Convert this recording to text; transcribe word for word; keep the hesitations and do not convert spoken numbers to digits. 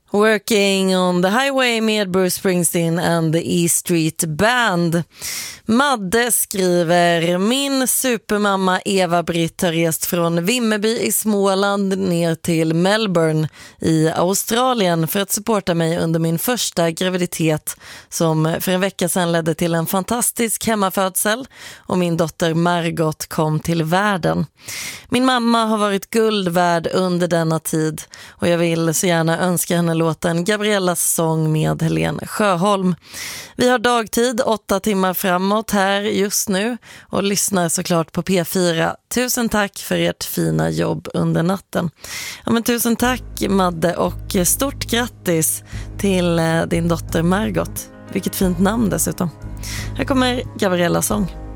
Working on the Highway med Bruce Springsteen and the E Street Band. Madde skriver: min supermamma Eva-Britt har rest från Vimmerby i Småland ner till Melbourne i Australien för att supporta mig under min första graviditet som för en vecka sedan ledde till en fantastisk hemmafödsel och min dotter Margot kom till världen. Min mamma har varit guld värd under denna tid och jag vill så gärna önska henne låten Gabriellas sång med Helen Sjöholm. Vi har dagtid åtta timmar framåt här just nu och lyssnar såklart på P fyra. Tusen tack för ert fina jobb under natten. Ja, men tusen tack Madde och stort grattis till din dotter Margot. Vilket fint namn dessutom. Här kommer Gabriellas sång.